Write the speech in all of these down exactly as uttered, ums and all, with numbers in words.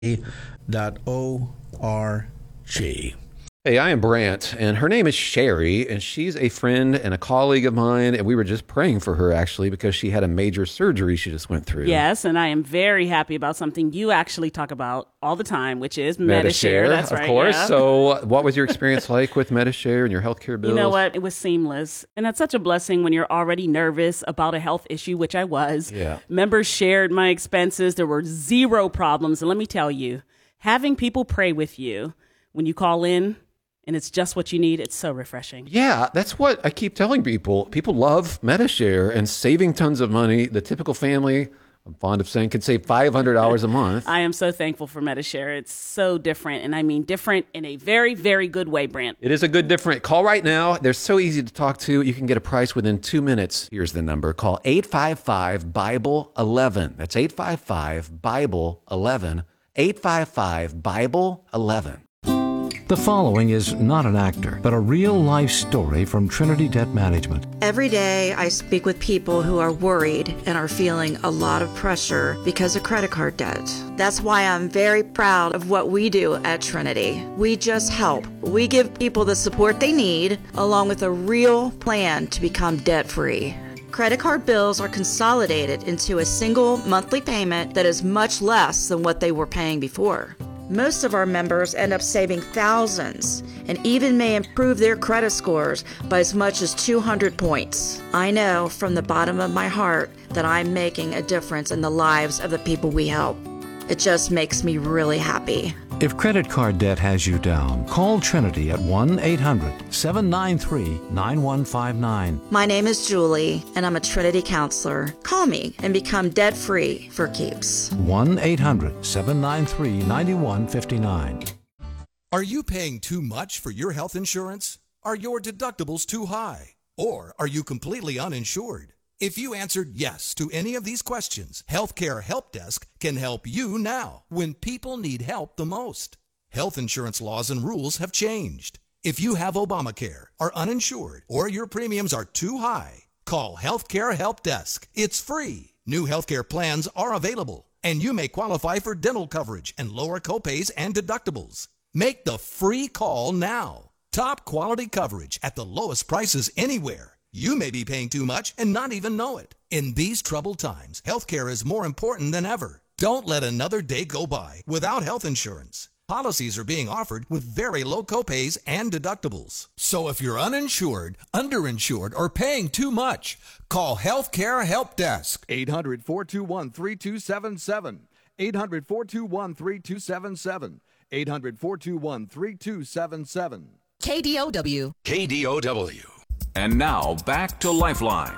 dot O R G. Hey, I am Brant, and her name is Sherry, and she's a friend and a colleague of mine, and we were just praying for her, actually, because she had a major surgery she just went through. Yes, and I am very happy about something you actually talk about all the time, which is Medi-Share. Medi-Share. That's of right, course. yeah. So what was your experience like with Medi-Share and your healthcare bills? You know what? It was seamless. And that's such a blessing when you're already nervous about a health issue, which I was. Yeah. Members shared my expenses. There were zero problems. And let me tell you, having people pray with you when you call in, and it's just what you need, it's so refreshing. Yeah, that's what I keep telling people. People love Medi-Share and saving tons of money. The typical family, I'm fond of saying, can save five hundred dollars a month. I am so thankful for Medi-Share. It's so different, and I mean different in a very, very good way, Brant. It is a good different. Call right now. They're so easy to talk to. You can get a price within two minutes. Here's the number. Call eight five five, Bible eleven. That's eight five five, Bible eleven. eight five five, Bible eleven. The following is not an actor, but a real-life story from Trinity Debt Management. Every day I speak with people who are worried and are feeling a lot of pressure because of credit card debt. That's why I'm very proud of what we do at Trinity. We just help. We give people the support they need, along with a real plan to become debt-free. Credit card bills are consolidated into a single monthly payment that is much less than what they were paying before. Most of our members end up saving thousands and even may improve their credit scores by as much as two hundred points. I know from the bottom of my heart that I'm making a difference in the lives of the people we help. It just makes me really happy. If credit card debt has you down, call Trinity at one eight hundred, seven nine three, nine one five nine. My name is Julie, and I'm a Trinity counselor. Call me and become debt-free for keeps. one eight hundred, seven nine three, nine one five nine. Are you paying too much for your health insurance? Are your deductibles too high? Or are you completely uninsured? If you answered yes to any of these questions, Healthcare Help Desk can help you now when people need help the most. Health insurance laws and rules have changed. If you have Obamacare, are uninsured, or your premiums are too high, call Healthcare Help Desk. It's free. New healthcare plans are available, and you may qualify for dental coverage and lower copays and deductibles. Make the free call now. Top quality coverage at the lowest prices anywhere. You may be paying too much and not even know it. In these troubled times, healthcare is more important than ever. Don't let another day go by without health insurance. Policies are being offered with very low copays and deductibles. So if you're uninsured, underinsured, or paying too much, call Healthcare Help Desk. eight hundred, four two one, three two seven seven. eight hundred, four two one, three two seven seven. eight hundred, four two one, three two seven seven. K D O W. K D O W. And now, back to Lifeline.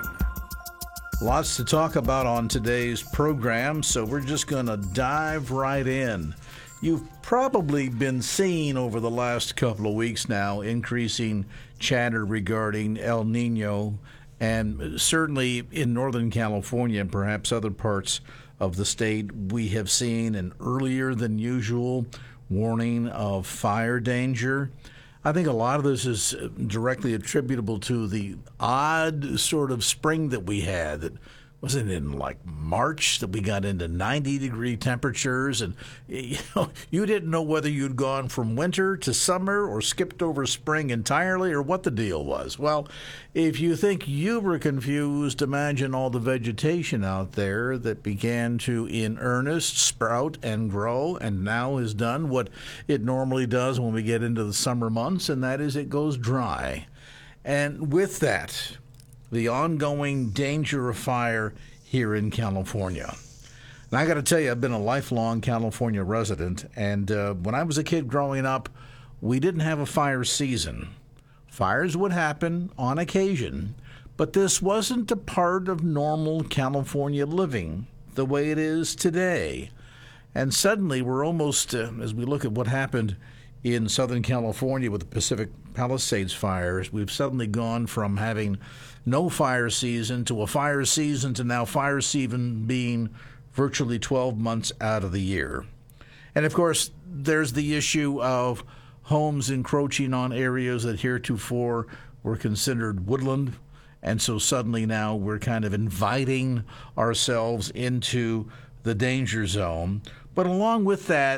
Lots to talk about on today's program, so we're just going to dive right in. You've probably been seeing over the last couple of weeks now increasing chatter regarding El Nino, and certainly in Northern California and perhaps other parts of the state, we have seen an earlier than usual warning of fire danger. I think a lot of this is directly attributable to the odd sort of spring that we had. That wasn't in like March that we got into ninety degree temperatures, and you know you didn't know whether you'd gone from winter to summer or skipped over spring entirely or what the deal was. Well, if you think you were confused, imagine all the vegetation out there that began to in earnest sprout and grow and now has done what it normally does when we get into the summer months, and that is it goes dry. And with that, the ongoing danger of fire here in California. And I got to tell you, I've been a lifelong California resident, and uh, when I was a kid growing up, we didn't have a fire season. Fires would happen on occasion, but this wasn't a part of normal California living the way it is today. And suddenly we're almost, uh, as we look at what happened in Southern California with the Pacific Palisades fires, we've suddenly gone from having no fire season to a fire season to now fire season being virtually twelve months out of the year. And, of course, there's the issue of homes encroaching on areas that heretofore were considered woodland, and so suddenly now we're kind of inviting ourselves into the danger zone. But along with that,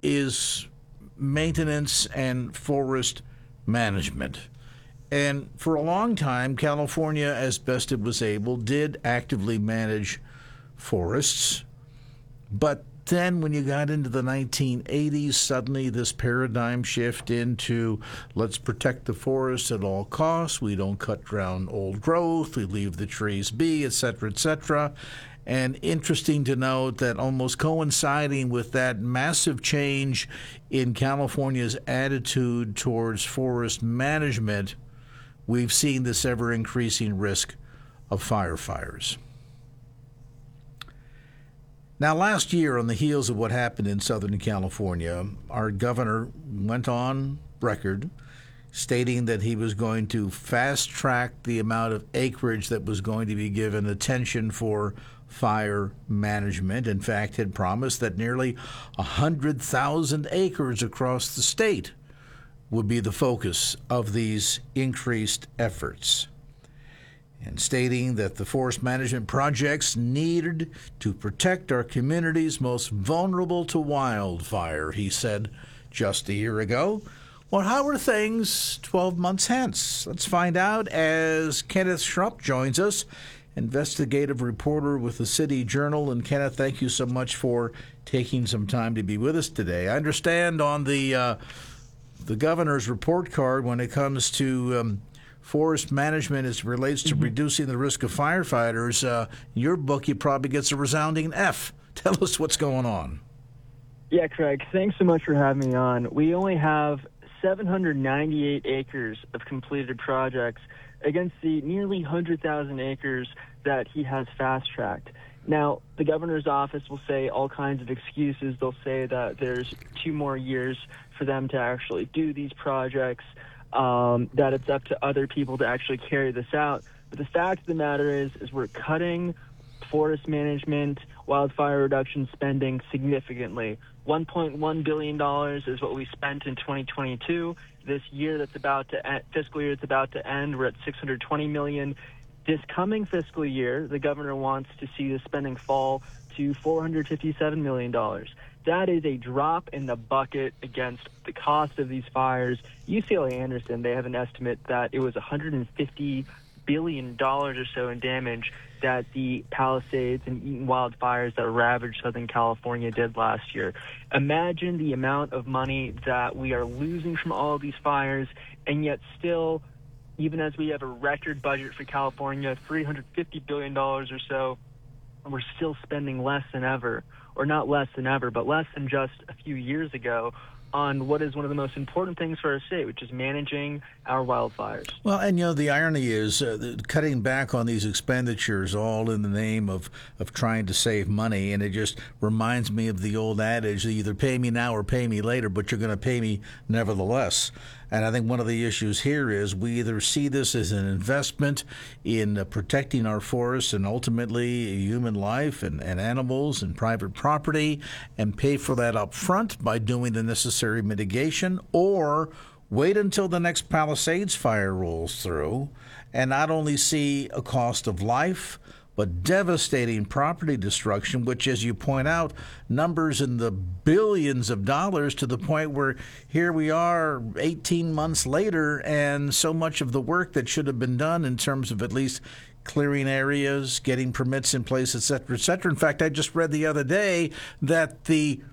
is maintenance and forest management. And for a long time, California, as best it was able, did actively manage forests. But then when you got into the nineteen eighties, suddenly this paradigm shift into let's protect the forest at all costs. We don't cut down old growth. We leave the trees be, et cetera, et cetera. And interesting to note that almost coinciding with that massive change in California's attitude towards forest management, we've seen this ever-increasing risk of fire fires. Now, last year, on the heels of what happened in Southern California, our governor went on record stating that he was going to fast-track the amount of acreage that was going to be given attention for fire management. In fact, had promised that nearly one hundred thousand acres across the state would be the focus of these increased efforts, and stating that the forest management projects needed to protect our communities most vulnerable to wildfire, he said just a year ago. Well, how are things twelve months hence? Let's find out as Kenneth Schrupp joins us, investigative reporter with the City Journal. And Kenneth, thank you so much for taking some time to be with us today. I understand on the uh, the governor's report card, when it comes to um, forest management as it relates to mm-hmm. reducing the risk of firefighters, uh, your book, you probably gets a resounding F. Tell us what's going on. Yeah, Craig, thanks so much for having me on. We only have seven hundred ninety-eight acres of completed projects against the nearly one hundred thousand acres that he has fast-tracked. Now, the governor's office will say all kinds of excuses. They'll say that there's two more years for them to actually do these projects, um, that it's up to other people to actually carry this out. But the fact of the matter is, is we're cutting forest management, wildfire reduction spending significantly. one point one billion dollars is what we spent in twenty twenty-two. This year that's about to end, fiscal year that's about to end, we're at six hundred twenty million dollars. This coming fiscal year, the governor wants to see the spending fall to four hundred fifty-seven million dollars. That is a drop in the bucket against the cost of these fires. U C L A Anderson, they have an estimate that it was one hundred fifty billion dollars or so in damage that the Palisades and Eaton wildfires that ravaged Southern California did last year. Imagine the amount of money that we are losing from all of these fires, and yet still, even as we have a record budget for California, three hundred fifty billion dollars or so, we're still spending less than ever, or not less than ever, but less than just a few years ago, on what is one of the most important things for our state, which is managing our wildfires. Well, and, you know, the irony is uh, cutting back on these expenditures all in the name of, of trying to save money, and it just reminds me of the old adage, either pay me now or pay me later, but you're going to pay me nevertheless. And I think one of the issues here is we either see this as an investment in uh, protecting our forests and ultimately human life and, and animals and private property, and pay for that up front by doing the necessary mitigation, or wait until the next Palisades fire rolls through and not only see a cost of life, but devastating property destruction, which, as you point out, numbers in the billions of dollars, to the point where here we are eighteen months later, and so much of the work that should have been done in terms of at least clearing areas, getting permits in place, et cetera, et cetera. In fact, I just read the other day that the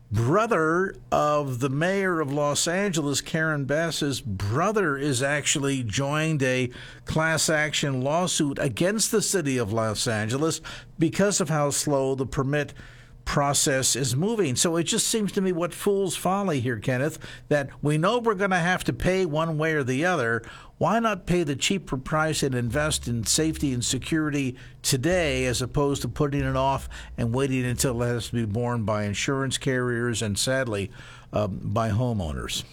brother of the mayor of Los Angeles, Karen Bass's brother, is actually joined a class action lawsuit against the city of Los Angeles because of how slow the permit process is moving. So it just seems to me what fool's folly here, Kenneth, that we know we're going to have to pay one way or the other. Why not pay the cheaper price and invest in safety and security today, as opposed to putting it off and waiting until it has to be borne by insurance carriers and, sadly, um, by homeowners?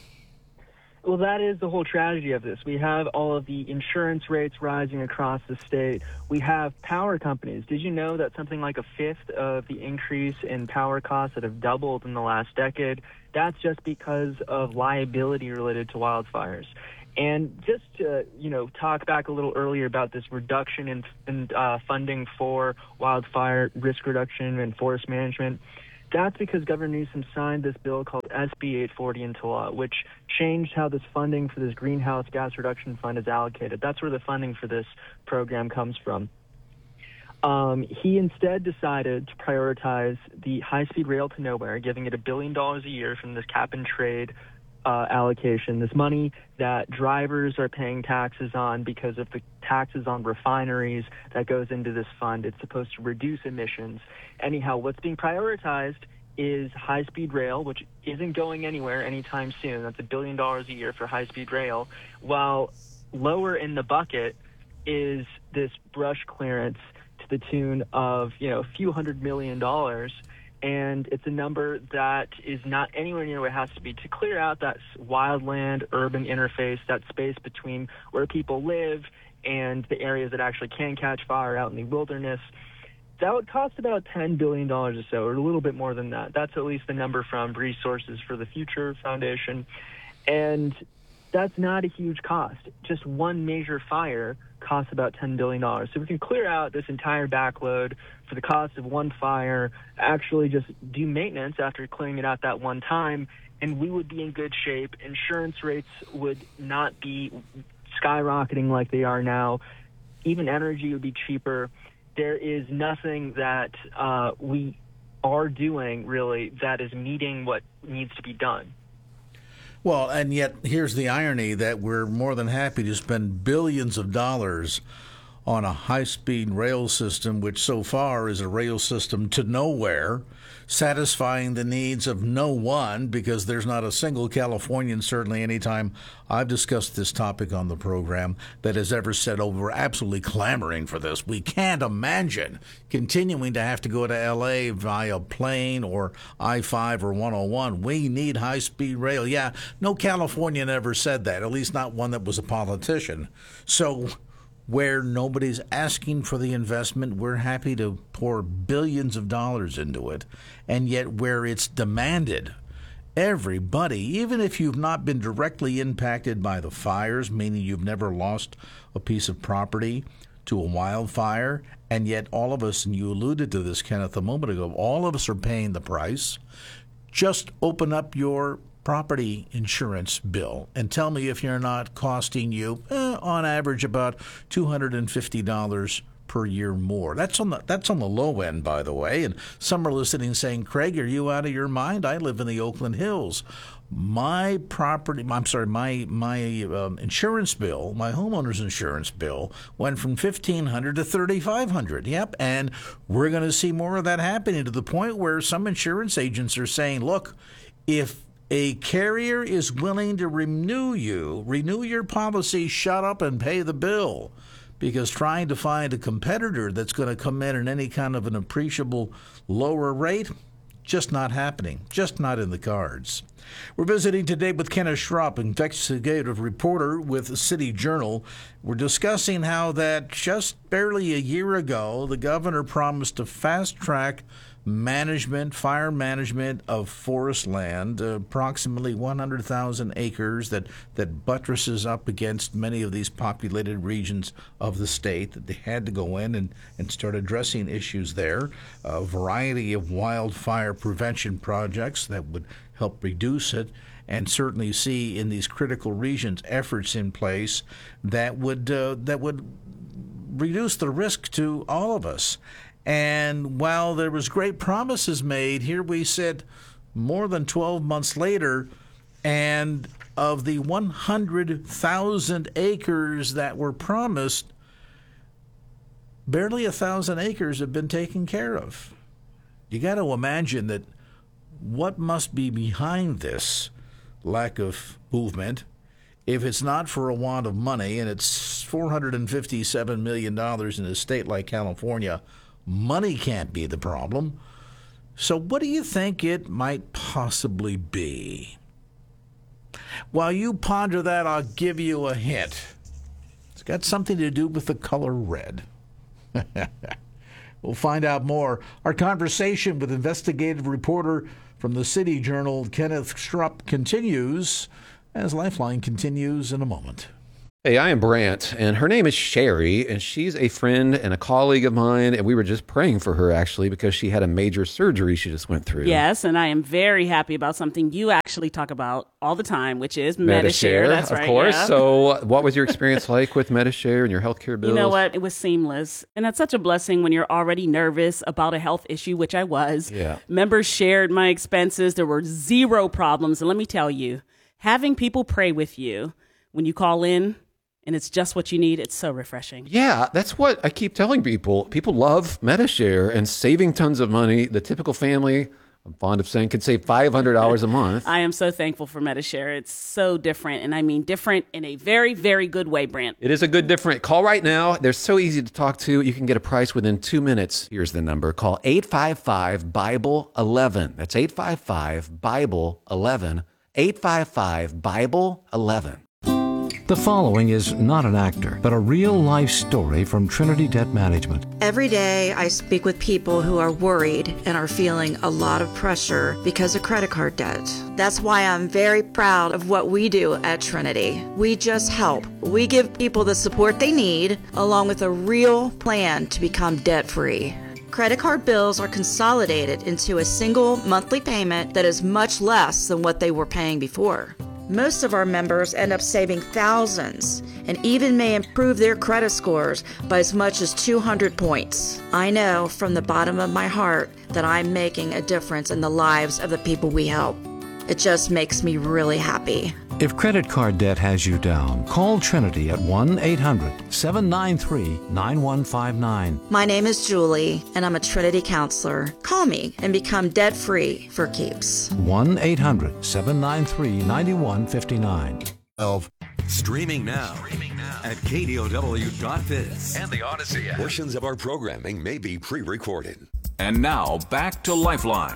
Well, that is the whole tragedy of this. We have all of the insurance rates rising across the state. We have power companies. Did you know that something like a fifth of the increase in power costs that have doubled in the last decade, that's just because of liability related to wildfires? And just to, you know, talk back a little earlier about this reduction in, in uh, funding for wildfire risk reduction and forest management, That's because Governor Newsom signed this bill called S B eight forty into law, which changed how this funding for this greenhouse gas reduction fund is allocated. That's where the funding for this program comes from. Um, he instead decided to prioritize the high-speed rail to nowhere, giving it a billion dollars a year from this cap-and-trade uh, allocation, this money that drivers are paying taxes on because of the taxes on refineries that goes into this fund. It's supposed to reduce emissions. Anyhow, what's being prioritized is high-speed rail, which isn't going anywhere anytime soon. That's a billion dollars a year for high-speed rail, while lower in the bucket is this brush clearance to the tune of, you know, a few hundred million dollars. And it's a number that is not anywhere near where it has to be to clear out that wildland urban interface, that space between where people live and the areas that actually can catch fire out in the wilderness. That would cost about ten billion dollars or so, or a little bit more than that. That's at least the number from Resources for the Future Foundation. And that's not a huge cost. Just one major fire costs about ten billion dollars. So we can clear out this entire backload for the cost of one fire, actually just do maintenance after clearing it out that one time, and we would be in good shape. Insurance rates would not be skyrocketing like they are now. Even energy would be cheaper. There is nothing that uh, we are doing, really, that is meeting what needs to be done. Well, and yet here's the irony that we're more than happy to spend billions of dollars on a high-speed rail system, which so far is a rail system to nowhere, satisfying the needs of no one, because there's not a single Californian, certainly any time I've discussed this topic on the program, that has ever said, oh, we're absolutely clamoring for this. We can't imagine continuing to have to go to L A via plane or I five or one oh one. We need high-speed rail. Yeah, no Californian ever said that, at least not one that was a politician. So where nobody's asking for the investment, we're happy to pour billions of dollars into it. And yet where it's demanded, everybody, even if you've not been directly impacted by the fires, meaning you've never lost a piece of property to a wildfire, and yet all of us, and you alluded to this, Kenneth, a moment ago, all of us are paying the price. Just open up your property insurance bill and tell me if you're not costing you, eh, on average, about two hundred fifty dollars per year more. That's on the that's on the low end, by the way. And some are listening saying, Craig, are you out of your mind? I live in the Oakland Hills. My property, I'm sorry, my my um, insurance bill, my homeowner's insurance bill, went from fifteen hundred dollars to thirty-five hundred dollars. Yep, and we're going to see more of that happening, to the point where some insurance agents are saying, look, if a carrier is willing to renew you, renew your policy, shut up and pay the bill. Because trying to find a competitor that's going to come in at any kind of an appreciable lower rate, just not happening, just not in the cards. We're visiting today with Kenneth Schrupp, investigative reporter with the City Journal. We're discussing how that just barely a year ago, the governor promised to fast-track management, fire management of forest land, uh, approximately one hundred thousand acres that, that buttresses up against many of these populated regions of the state, that they had to go in and, and start addressing issues there. A variety of wildfire prevention projects that would help reduce it, and certainly see in these critical regions efforts in place that would uh, that would reduce the risk to all of us. And while there was great promises made, here we sit more than twelve months later, and of the one hundred thousand acres that were promised, barely one thousand acres have been taken care of. You got to imagine that what must be behind this lack of movement, if it's not for a want of money, and it's four hundred fifty-seven million dollars in a state like California. Money can't be the problem. So what do you think it might possibly be? While you ponder that, I'll give you a hint. It's got something to do with the color red. We'll find out more. Our conversation with investigative reporter from the City Journal, Kenneth Schrupp, continues as Lifeline continues in a moment. Hey, I am Brant, and her name is Sherry, and she's a friend and a colleague of mine, and we were just praying for her, actually, because she had a major surgery she just went through. Yes, and I am very happy about something you actually talk about all the time, which is Medi-Share. Medi-Share, That's of right, course. yeah. So what was your experience like with Medi-Share and your healthcare bills? You know what? It was seamless. And that's such a blessing when you're already nervous about a health issue, which I was. Yeah. Members shared my expenses. There were zero problems. And let me tell you, having people pray with you when you call in, and it's just what you need, it's so refreshing. Yeah, that's what I keep telling people. People love Medi-Share and saving tons of money. The typical family, I'm fond of saying, could save five hundred dollars a month. I am so thankful for Medi-Share. It's so different, and I mean different in a very, very good way, Brant. It is a good different. Call right now. They're so easy to talk to. You can get a price within two minutes. Here's the number. Call eight five five, Bible eleven. That's eight five five, Bible eleven. eight five five, Bible eleven. The following is not an actor, but a real-life story from Trinity Debt Management. Every day I speak with people who are worried and are feeling a lot of pressure because of credit card debt. That's why I'm very proud of what we do at Trinity. We just help. We give people the support they need, along with a real plan to become debt-free. Credit card bills are consolidated into a single monthly payment that is much less than what they were paying before. Most of our members end up saving thousands and even may improve their credit scores by as much as two hundred points. I know from the bottom of my heart that I'm making a difference in the lives of the people we help. It just makes me really happy. If credit card debt has you down, call Trinity at one eight hundred, seven nine three, nine one five nine. My name is Julie, and I'm a Trinity counselor. Call me and become debt-free for keeps. one eight hundred, seven nine three, nine one five nine. Streaming now, Streaming now. at K D O W dot biz And the Odyssey app. Portions of our programming may be pre-recorded. And now back to Lifeline.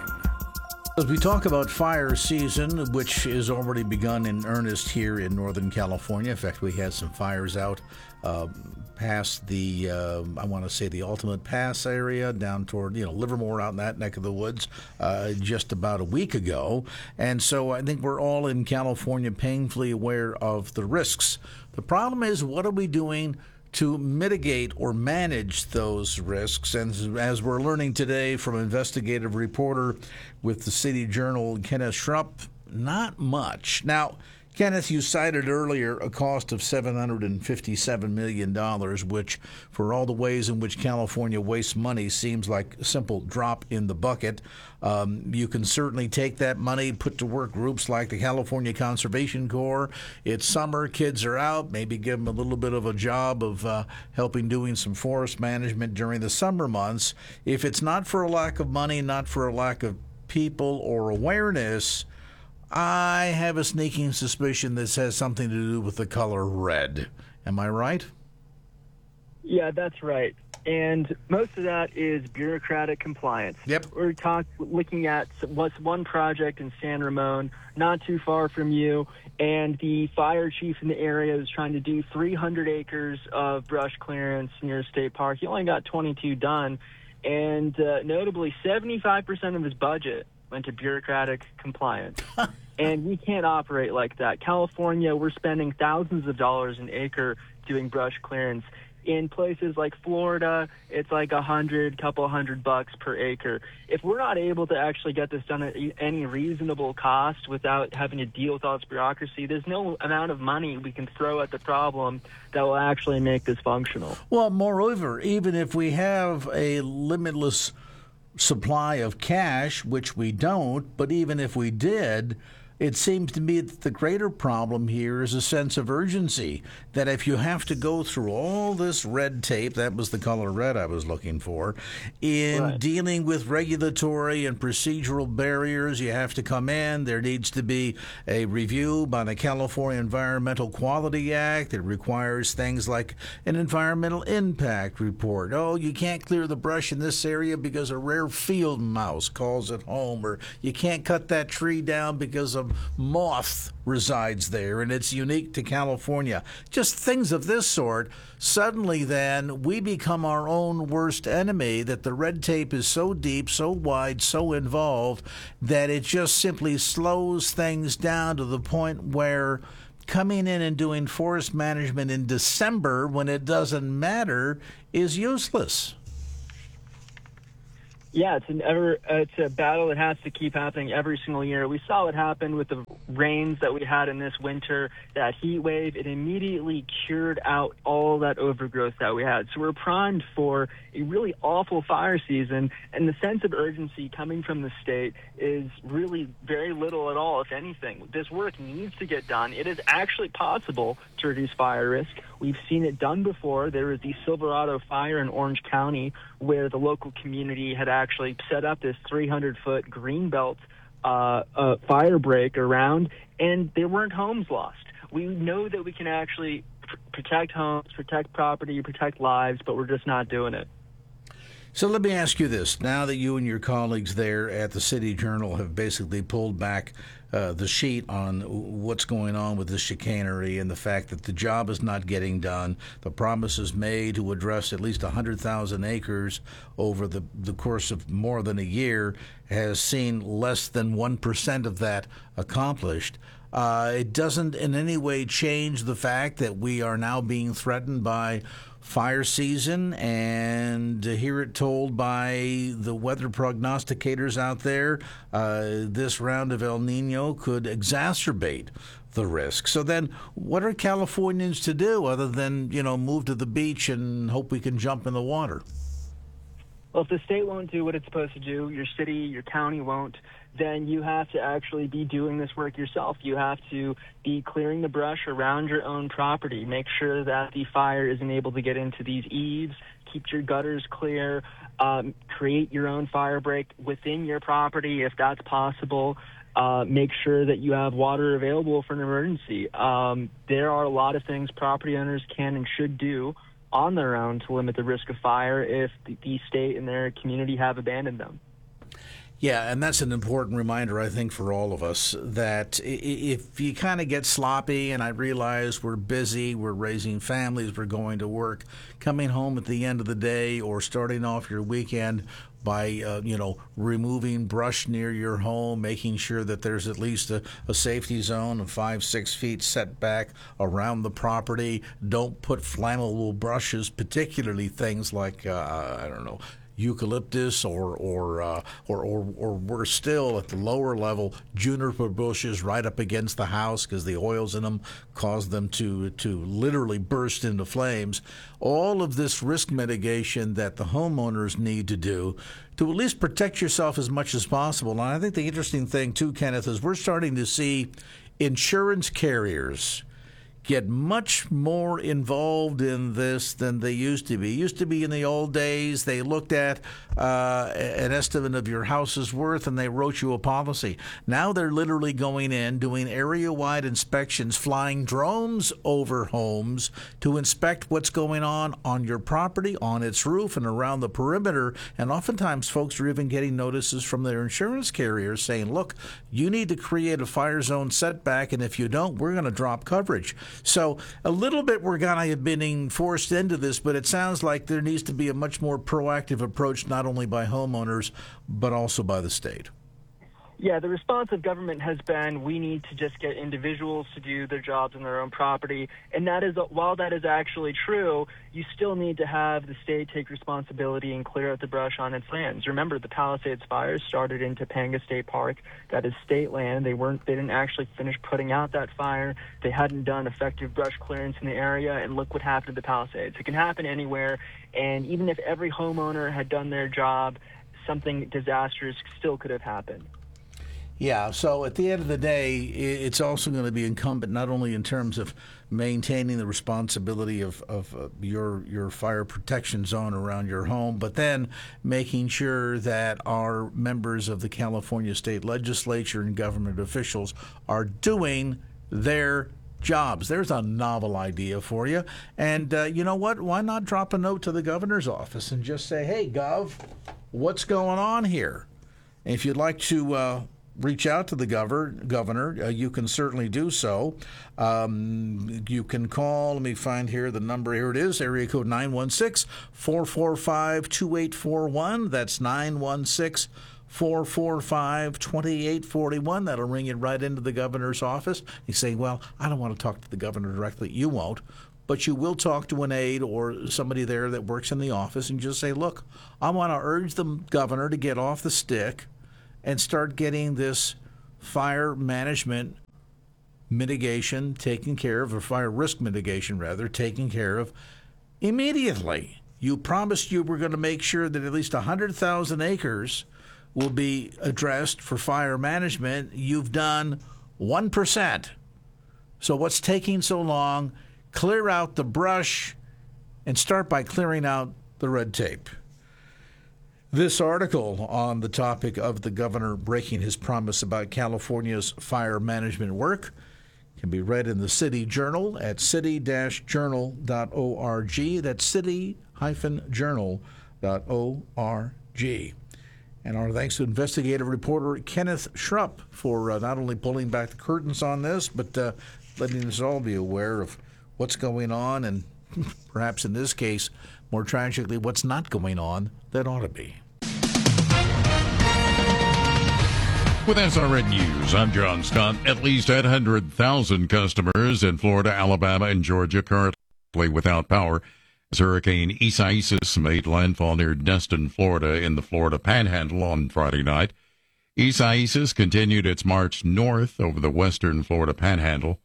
As we talk about fire season, which has already begun in earnest here in Northern California. In fact, we had some fires out uh, past the, uh, I want to say the Ultimate Pass area down toward, you know, Livermore, out in that neck of the woods uh, just about a week ago. And so I think we're all in California painfully aware of the risks. The problem is, what are we doing to mitigate or manage those risks? And as we're learning today from investigative reporter with the City Journal, Kenneth Schrupp, not much. Now, Kenneth, you cited earlier a cost of seven hundred fifty-seven million dollars, which, for all the ways in which California wastes money, seems like a simple drop in the bucket. Um, you can certainly take that money, put to work groups like the California Conservation Corps. It's summer, kids are out, maybe give them a little bit of a job of uh, helping doing some forest management during the summer months. If it's not for a lack of money, not for a lack of people or awareness, I have a sneaking suspicion this has something to do with the color red. Am I right? Yeah, that's right. And most of that is bureaucratic compliance. Yep. We're talk, looking at what's one project in San Ramon, not too far from you, and the fire chief in the area is trying to do three hundred acres of brush clearance near a state park. He only got twenty-two done, and uh, notably, seventy-five percent of his budget went to bureaucratic compliance. And we can't operate like that. California, we're spending thousands of dollars an acre doing brush clearance. In places like Florida, it's like a hundred, couple hundred bucks per acre. If we're not able to actually get this done at any reasonable cost without having to deal with all this bureaucracy, there's no amount of money we can throw at the problem that will actually make this functional. Well, moreover, even if we have a limitless supply of cash, which we don't, but even if we did, it seems to me that the greater problem here is a sense of urgency, that if you have to go through all this red tape, that was the color red I was looking for, in Right. dealing with regulatory and procedural barriers, you have to come in, there needs to be a review by the California Environmental Quality Act. It requires things like an environmental impact report. Oh, you can't clear the brush in this area because a rare field mouse calls it home, or you can't cut that tree down because of moth resides there and it's unique to California. Just things of this sort. Suddenly then we become our own worst enemy, that the red tape is so deep, so wide, so involved that it just simply slows things down to the point where coming in and doing forest management in December when it doesn't matter is useless. Yeah, it's an ever it's a battle that has to keep happening every single year. We saw what happened with the rains that we had in this winter, that heat wave. It immediately cured out all that overgrowth that we had. So we're primed for a really awful fire season, and the sense of urgency coming from the state is really very little at all, if anything. This work needs to get done. It is actually possible to reduce fire risk. We've seen it done before. There was the Silverado fire in Orange County where the local community had actually set up this three hundred foot green belt uh, uh, fire break around, and there weren't homes lost. We know that we can actually pr- protect homes, protect property, protect lives, but we're just not doing it. So let me ask you this. Now that you and your colleagues there at the City Journal have basically pulled back uh, the sheet on what's going on with the chicanery and the fact that the job is not getting done, the promises made to address at least one hundred thousand acres over the, the course of more than a year has seen less than one percent of that accomplished. Uh, it doesn't in any way change the fact that we are now being threatened by fire season, and to hear it told by the weather prognosticators out there, uh, this round of El Nino could exacerbate the risk. So then what are Californians to do other than, you know, move to the beach and hope we can jump in the water? Well, if the state won't do what it's supposed to do, your city, your county won't, then you have to actually be doing this work yourself. You have to be clearing the brush around your own property. Make sure that the fire isn't able to get into these eaves. Keep your gutters clear. Um, create your own fire break within your property if that's possible. Uh, make sure that you have water available for an emergency. Um, there are a lot of things property owners can and should do on their own to limit the risk of fire if the, the state and their community have abandoned them. Yeah, and that's an important reminder, I think, for all of us, that if you kind of get sloppy, and I realize we're busy, we're raising families, we're going to work, coming home at the end of the day or starting off your weekend by, uh, you know, removing brush near your home, making sure that there's at least a, a safety zone of five, six feet setback around the property. Don't put flammable brushes, particularly things like, uh, I don't know, eucalyptus or or, uh, or or or worse still, at the lower level, juniper bushes right up against the house because the oils in them cause them to to literally burst into flames. All of this risk mitigation that the homeowners need to do to at least protect yourself as much as possible. And I think the interesting thing too, Kenneth, is we're starting to see insurance carriers get much more involved in this than they used to be. It used to be in the old days, they looked at uh, an estimate of your house's worth and they wrote you a policy. Now they're literally going in, doing area-wide inspections, flying drones over homes to inspect what's going on on your property, on its roof, and around the perimeter. And oftentimes folks are even getting notices from their insurance carriers saying, look, you need to create a fire zone setback, and if you don't, we're going to drop coverage. So a little bit we're kind of being forced into this, but it sounds like there needs to be a much more proactive approach, not only by homeowners, but also by the state. Yeah, the response of government has been, we need to just get individuals to do their jobs on their own property. And that is, while that is actually true, you still need to have the state take responsibility and clear out the brush on its lands. Remember, the Palisades fires started in Topanga State Park. That is state land. They weren't, they didn't actually finish putting out that fire. They hadn't done effective brush clearance in the area, and look what happened to the Palisades. It can happen anywhere, and even if every homeowner had done their job, something disastrous still could have happened. Yeah, so at the end of the day, it's also going to be incumbent not only in terms of maintaining the responsibility of, of uh, your your fire protection zone around your home, but then making sure that our members of the California State Legislature and government officials are doing their jobs. There's a novel idea for you. And uh, you know what? Why not drop a note to the governor's office and just say, hey, Gov, what's going on here? And if you'd like to uh, reach out to the gover- governor, uh, you can certainly do so. Um, you can call, let me find here the number. Here it is, area code nine one six, four four five, two eight four one. That's nine one six, four four five, two eight four one. That'll ring it right into the governor's office. You say, well, I don't want to talk to the governor directly. You won't. But you will talk to an aide or somebody there that works in the office and just say, look, I want to urge the governor to get off the stick and start getting this fire management mitigation taken care of, or fire risk mitigation, rather, taken care of immediately. You promised you were going to make sure that at least one hundred thousand acres will be addressed for fire management. You've done one percent. So what's taking so long? Clear out the brush and start by clearing out the red tape. This article on the topic of the governor breaking his promise about California's fire management work can be read in the City Journal at city dash journal dot org. That's city dash journal dot org. And our thanks to investigative reporter Kenneth Schrupp for uh, not only pulling back the curtains on this, but uh, letting us all be aware of what's going on, and perhaps in this case, more tragically, what's not going on that ought to be. With S R N News, I'm John Scott. At least eight hundred thousand customers in Florida, Alabama, and Georgia currently without power as Hurricane Isaias made landfall near Destin, Florida, in the Florida Panhandle on Friday night. Isaias continued its march north over the western Florida Panhandle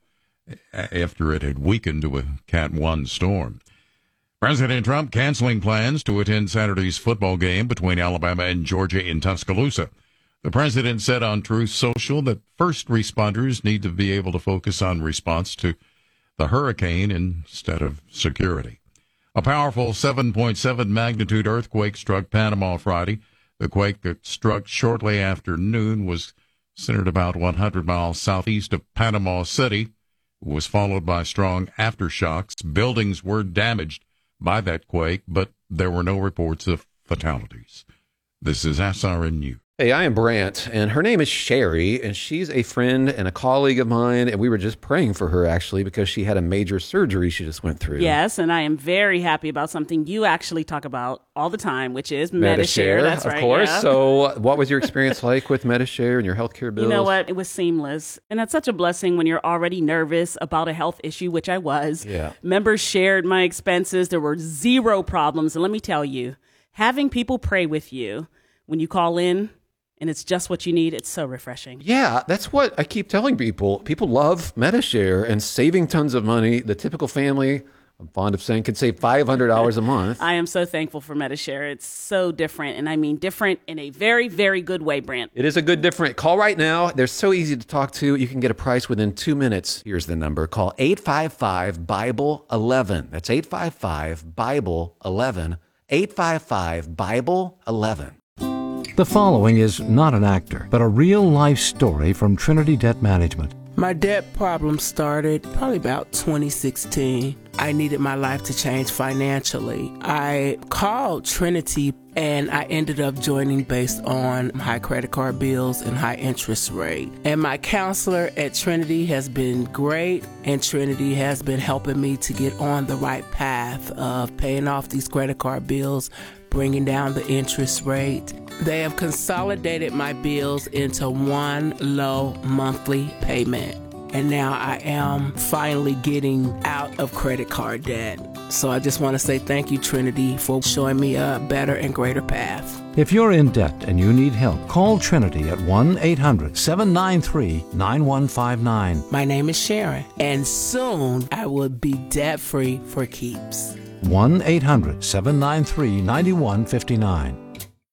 after it had weakened to a Cat one storm. President Trump canceling plans to attend Saturday's football game between Alabama and Georgia in Tuscaloosa. The president said on Truth Social that first responders need to be able to focus on response to the hurricane instead of security. A powerful seven point seven magnitude earthquake struck Panama Friday. The quake that struck shortly after noon was centered about one hundred miles southeast of Panama City. It was followed by strong aftershocks. Buildings were damaged by that quake, but there were no reports of fatalities. This is S R N News. Hey, I am Brant, and her name is Sherry, and she's a friend and a colleague of mine, and we were just praying for her, actually, because she had a major surgery she just went through. Yes, and I am very happy about something you actually talk about all the time, which is Medi-Share. That's of right, course. yeah. So what was your experience like with Medi-Share and your healthcare bills? You know what? It was seamless. And that's such a blessing when you're already nervous about a health issue, which I was. Yeah. Members shared my expenses. There were zero problems. And let me tell you, having people pray with you when you call in, and it's just what you need, it's so refreshing. Yeah, that's what I keep telling people. People love Medi-Share and saving tons of money. The typical family, I'm fond of saying, could save five hundred dollars a month. I am so thankful for Medi-Share. It's so different, and I mean different in a very, very good way, Brant. It is a good different. Call right now. They're so easy to talk to. You can get a price within two minutes. Here's the number. Call eight five five, Bible eleven. That's eight five five, Bible eleven. eight five five, Bible eleven. The following is not an actor, but a real-life story from Trinity Debt Management. My debt problem started probably about twenty sixteen. I needed my life to change financially. I called Trinity and I ended up joining based on high credit card bills and high interest rate. And my counselor at Trinity has been great, and Trinity has been helping me to get on the right path of paying off these credit card bills, bringing down the interest rate. They have consolidated my bills into one low monthly payment. And now I am finally getting out of credit card debt. So I just want to say thank you, Trinity, for showing me a better and greater path. If you're in debt and you need help, call Trinity at one eight hundred, seven nine three, nine one five nine. My name is Sharon, and soon I will be debt-free for keeps. one eight hundred, seven nine three, nine one five nine.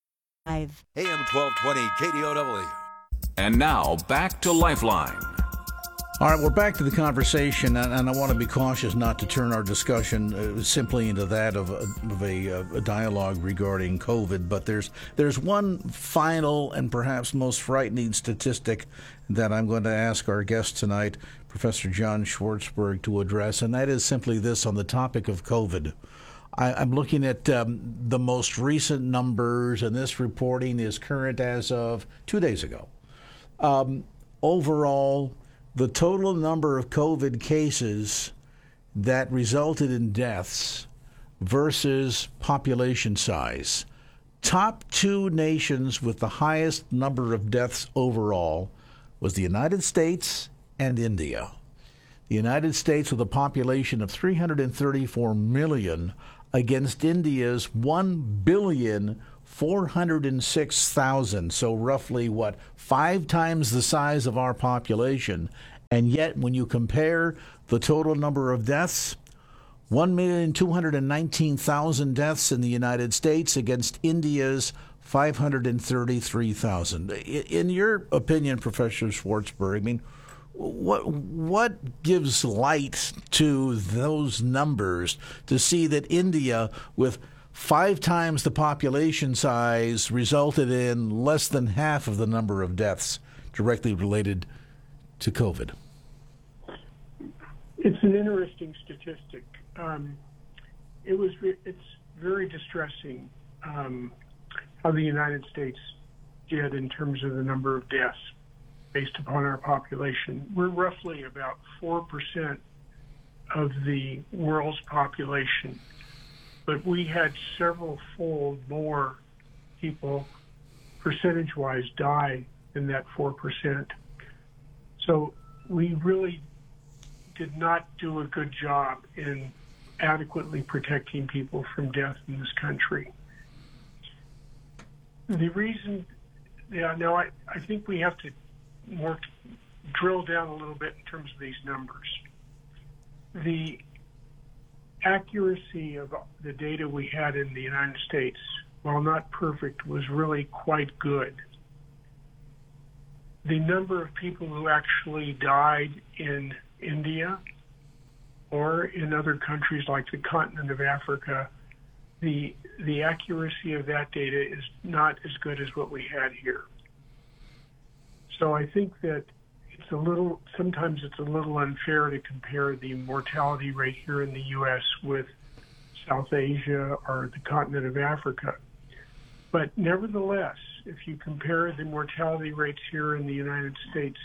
A M twelve twenty K D O W. And now back to Lifeline. All right, we're back to the conversation, and, and I want to be cautious not to turn our discussion uh, simply into that of, a, of a, a dialogue regarding COVID. But there's there's one final and perhaps most frightening statistic that I'm going to ask our guest tonight, Professor John Schwartzberg, to address, and that is simply this on the topic of COVID. I, I'm looking at um, the most recent numbers, and this reporting is current as of two days ago. Um, overall, the total number of COVID cases that resulted in deaths versus population size, top two nations with the highest number of deaths overall was the United States and India. The United States with a population of three hundred thirty-four million against India's one billion four hundred six thousand, so roughly, what, five times the size of our population. And yet, when you compare the total number of deaths, one million two hundred nineteen thousand deaths in the United States against India's five hundred thirty-three thousand. In your opinion, Professor Schwartzberg, I mean, what what gives light to those numbers to see that India, with five times the population size, resulted in less than half of the number of deaths directly related to COVID? It's an interesting statistic. Um, it was it's very distressing um, how the United States did in terms of the number of deaths based upon our population. We're roughly about four percent of the world's population, but we had several fold more people percentage-wise die than that four percent. So we really did not do a good job in adequately protecting people from death in this country. The reason, yeah, no, I, I think we have to more drill down a little bit in terms of these numbers. The accuracy of the data we had in the United States, while not perfect, was really quite good. The number of people who actually died in India or in other countries like the continent of Africa, the the accuracy of that data is not as good as what we had here. So I think that it's a little, sometimes it's a little unfair to compare the mortality rate here in the U S with South Asia or the continent of Africa. But nevertheless, if you compare the mortality rates here in the United States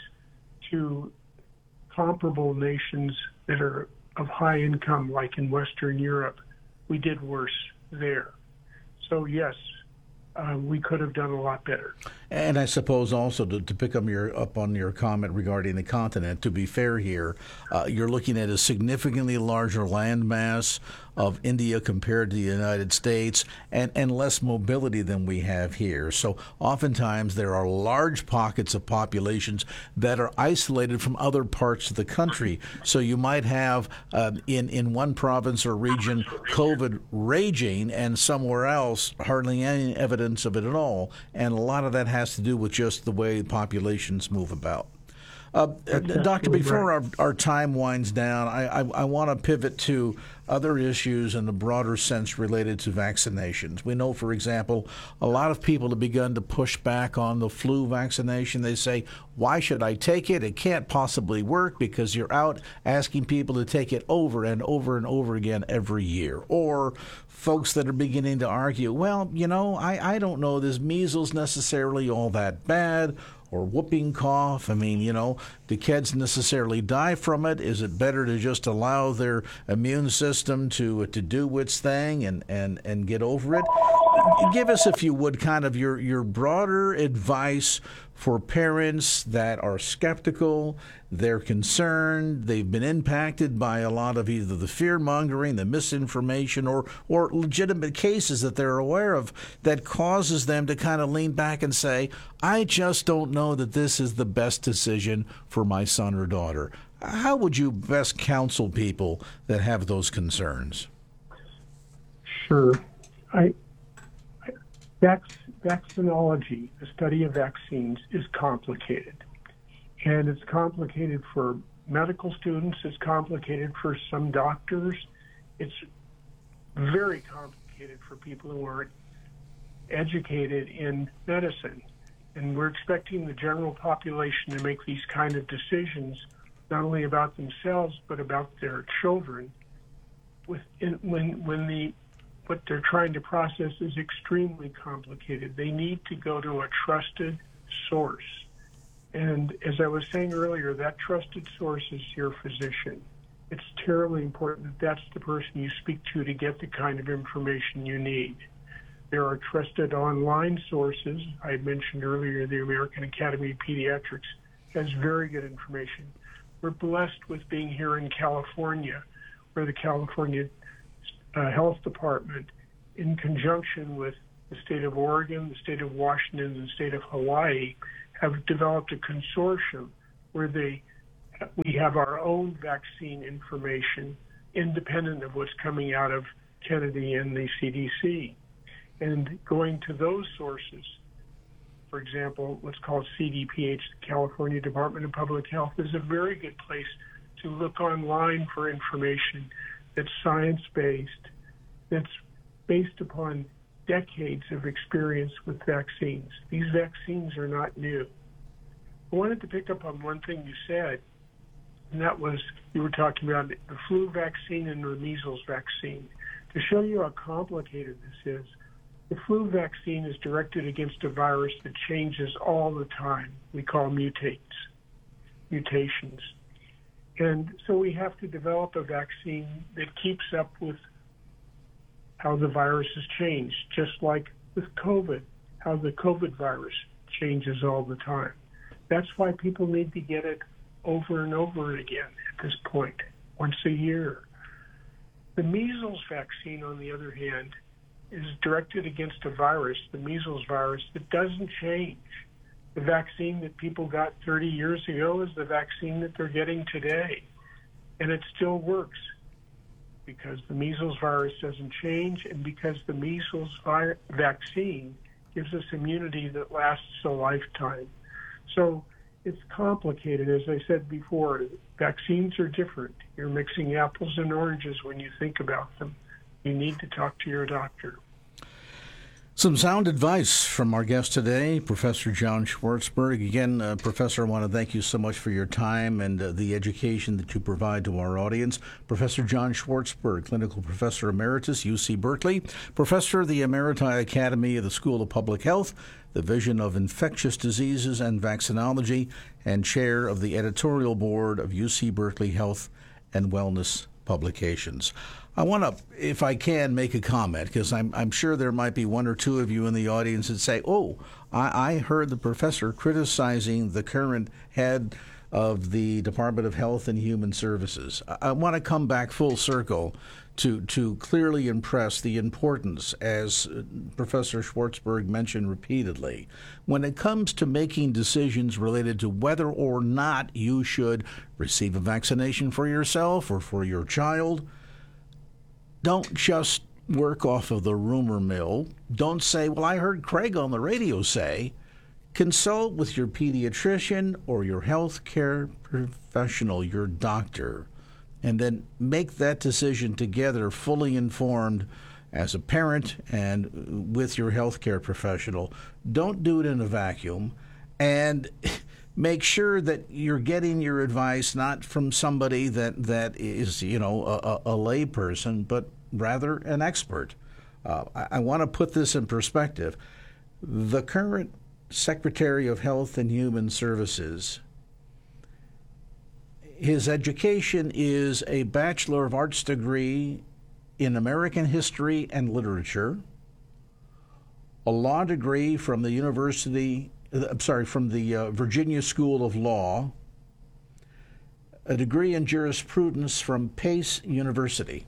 to comparable nations that are of high income, like in Western Europe, we did worse there. So yes, uh, we could have done a lot better. And I suppose also to, to pick up your up on your comment regarding the continent, to be fair here, uh, you're looking at a significantly larger landmass of India compared to the United States, and, and less mobility than we have here. So oftentimes there are large pockets of populations that are isolated from other parts of the country. So you might have uh, in, in one province or region COVID raging, and somewhere else hardly any evidence of it at all. And a lot of that has to do with just the way populations move about. Uh, Doctor, before our, our time winds down, I, I, I want to pivot to other issues in the broader sense related to vaccinations. We know, for example, a lot of people have begun to push back on the flu vaccination. They say, why should I take it? It can't possibly work because you're out asking people to take it over and over and over again every year. Or folks that are beginning to argue, well, you know, I, I don't know, this measles necessarily all that bad, or whooping cough. I mean, you know, do kids necessarily die from it? Is it better to just allow their immune system to to do its thing and, and, and get over it? Give us, if you would, kind of your, your broader advice for parents that are skeptical, they're concerned, they've been impacted by a lot of either the fear-mongering, the misinformation, or, or legitimate cases that they're aware of that causes them to kind of lean back and say, I just don't know that this is the best decision for my son or daughter. How would you best counsel people that have those concerns? Sure. I, I vac- vaccinology, the study of vaccines, is complicated. And it's complicated for medical students. It's complicated for some doctors. It's very complicated for people who aren't educated in medicine. And we're expecting the general population to make these kind of decisions, not only about themselves, but about their children, with, in, when, when the what they're trying to process is extremely complicated. They need to go to a trusted source. And as I was saying earlier, that trusted source is your physician. It's terribly important that that's the person you speak to to get the kind of information you need. There are trusted online sources. I mentioned earlier the American Academy of Pediatrics has very good information. We're blessed with being here in California, where the California uh, Health Department, in conjunction with the state of Oregon, the state of Washington, and the state of Hawaii, have developed a consortium where they we have our own vaccine information independent of what's coming out of Kennedy and the C D C. And going to those sources, for example, what's called C D P H, the California Department of Public Health, is a very good place to look online for information that's science-based, that's based upon decades of experience with vaccines. These vaccines are not new. I wanted to pick up on one thing you said, and that was you were talking about the flu vaccine and the measles vaccine. To show you how complicated this is, the flu vaccine is directed against a virus that changes all the time. We call mutates, mutations. And so we have to develop a vaccine that keeps up with how the virus has changed, just like with COVID, how the COVID virus changes all the time. That's why people need to get it over and over again at this point, once a year. The measles vaccine, on the other hand, is directed against a virus, the measles virus, that doesn't change. The vaccine that people got thirty years ago is the vaccine that they're getting today, and it still works because the measles virus doesn't change and because the measles vi- vaccine gives us immunity that lasts a lifetime. So it's complicated. As I said before, vaccines are different. You're mixing apples and oranges when you think about them. You need to talk to your doctor. Some sound advice from our guest today, Professor John Schwartzberg. Again, uh, Professor, I want to thank you so much for your time and uh, the education that you provide to our audience. Professor John Schwartzberg, Clinical Professor Emeritus, U C Berkeley, Professor of the Emeriti Academy of the School of Public Health, Division of Infectious Diseases and Vaccinology, and Chair of the Editorial Board of U C Berkeley Health and Wellness Publications. I want to, if I can, make a comment, because I'm, I'm sure there might be one or two of you in the audience that say, oh, I, I heard the professor criticizing the current head of the Department of Health and Human Services. I, I want to come back full circle to, to clearly impress the importance, as Professor Schwartzberg mentioned repeatedly, when it comes to making decisions related to whether or not you should receive a vaccination for yourself or for your child. Don't just work off of the rumor mill. Don't say, well, I heard Craig on the radio say. Consult with your pediatrician or your health care professional, your doctor, and then make that decision together, fully informed as a parent and with your health care professional. Don't do it in a vacuum, and make sure that you're getting your advice not from somebody that, that is, you know, a, a lay person, but rather an expert. Uh, I, I want to put this in perspective. The current Secretary of Health and Human Services, his education is a Bachelor of Arts degree in American History and Literature, a law degree from the University I'm sorry, from the uh, Virginia School of Law, a degree in jurisprudence from Pace University,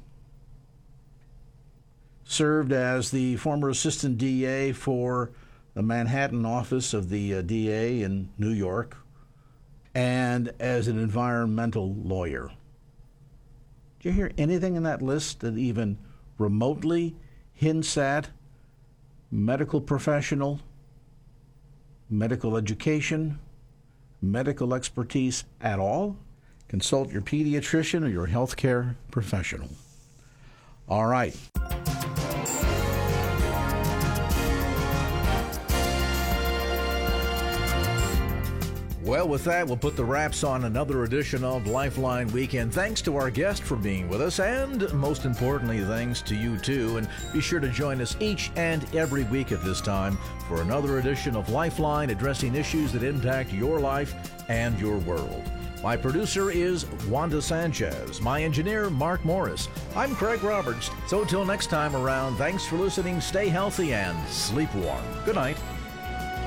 served as the former assistant D A for the Manhattan office of the uh, D A in New York, and as an environmental lawyer. Did you hear anything in that list that even remotely hints at medical professional, medical education, medical expertise at all? Consult your pediatrician or your healthcare professional. All right. Well, with that, we'll put the wraps on another edition of Lifeline Weekend. Thanks to our guest for being with us, and most importantly, thanks to you too. And be sure to join us each and every week at this time for another edition of Lifeline, addressing issues that impact your life and your world. My producer is Wanda Sanchez. My engineer, Mark Morris. I'm Craig Roberts. So until next time around, thanks for listening. Stay healthy and sleep warm. Good night.